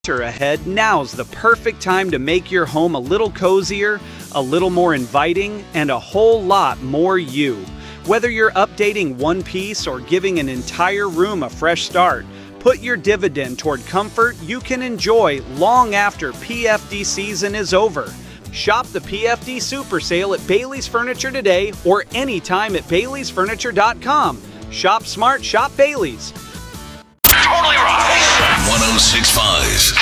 Ahead, now's the perfect time to make your home a little cozier, a little more inviting, and a whole lot more you. Whether you're updating one piece or giving an entire room a fresh start, put your dividend toward comfort you can enjoy long after PFD season is over. Shop the PFD Super Sale at Bailey's Furniture today or anytime at Bailey'sFurniture.com. Shop smart, shop Bailey's. Totally right. 106.5